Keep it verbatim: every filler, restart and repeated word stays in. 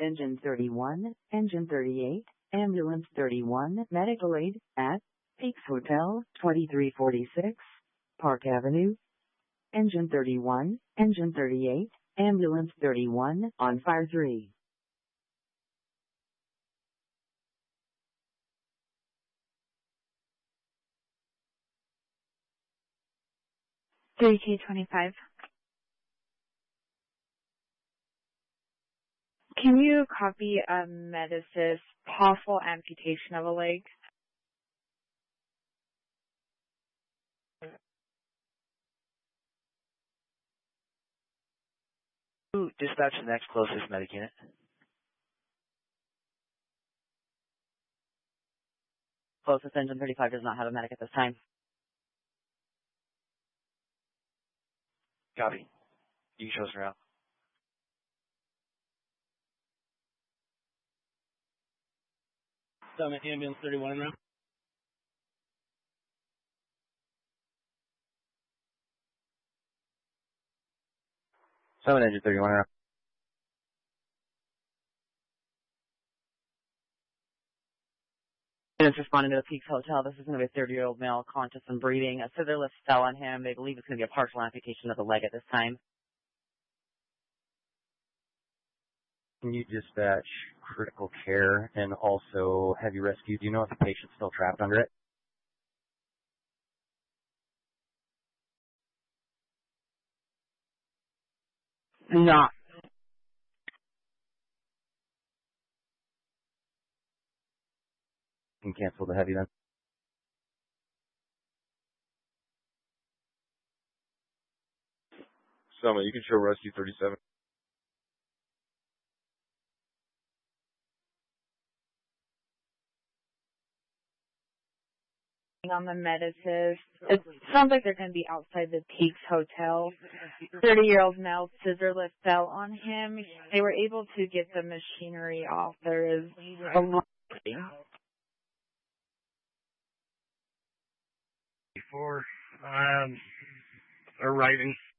Engine thirty-one, Engine thirty-eight, Ambulance thirty-one, Medical Aid, at Peaks Hotel, twenty-three forty-six, Park Avenue. Engine thirty-one, Engine thirty-eight, Ambulance thirty-one, on fire three. three K twenty-five. Can you copy a Medisys possible amputation of a leg? Dispatch the next closest medic unit. Closest Engine thirty-five does not have a medic at this time. Copy. You can show us around. Summit Ambulance thirty-one around. Summit Engine thirty-one around. It's responding to the Peaks Hotel. This is going to be a thirty-year-old male, conscious and breathing. A scissor lift fell on him. They believe it's going to be a partial amputation of the leg at this time. Can you dispatch critical care and also heavy rescue? Do you know if the patient's still trapped under it? Not. You can cancel the heavy then. Summit, you can show rescue thirty-seven. On the Medisys. It sounds like they're going to be outside the Peaks Hotel. thirty-year-old male, scissor lift fell on him. They were able to get the machinery off. There is a lot. Before, um, arriving.